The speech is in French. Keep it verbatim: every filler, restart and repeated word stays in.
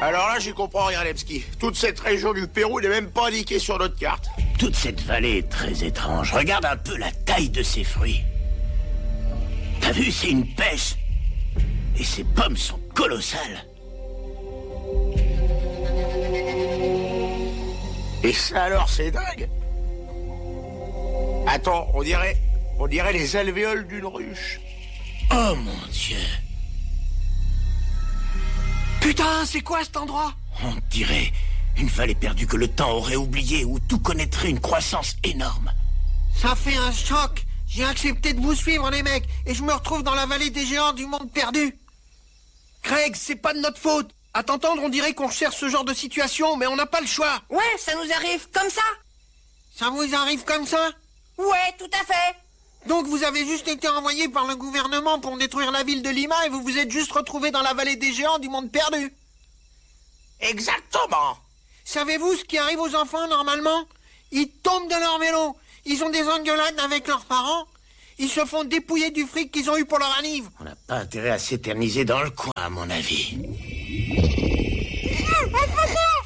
Alors là, j'y comprends rien, Lemski. Toute cette région du Pérou n'est même pas indiquée sur notre carte. Toute cette vallée est très étrange. Regarde un peu la taille de ces fruits. T'as vu, c'est une pêche. Et ces pommes sont colossales. Et ça alors, c'est dingue. Attends, on dirait... On dirait les alvéoles d'une ruche. Oh mon Dieu. Putain, c'est quoi cet endroit? On dirait une vallée perdue que le temps aurait oubliée, où tout connaîtrait une croissance énorme. Ça fait un choc. J'ai accepté de vous suivre, les mecs, et je me retrouve dans la vallée des géants du monde perdu. Craig, c'est pas de notre faute. À t'entendre, on dirait qu'on cherche ce genre de situation, mais on n'a pas le choix. Ouais, ça nous arrive comme ça. Ça vous arrive comme ça? Ouais, tout à fait. Donc vous avez juste été envoyé par le gouvernement pour détruire la ville de Lima et vous vous êtes juste retrouvé dans la vallée des géants du monde perdu. Exactement. Savez-vous ce qui arrive aux enfants normalement? Ils tombent de leur vélo, ils ont des engueulades avec leurs parents, ils se font dépouiller du fric qu'ils ont eu pour leur anniv. On n'a pas intérêt à s'éterniser dans le coin, à mon avis. Ah,